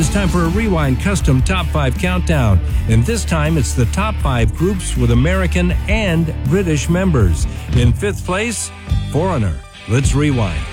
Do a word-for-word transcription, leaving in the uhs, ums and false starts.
is time for a Rewind Custom Top five Countdown. And this time it's the top five groups with American and British members. In fifth place, Foreigner. Let's rewind.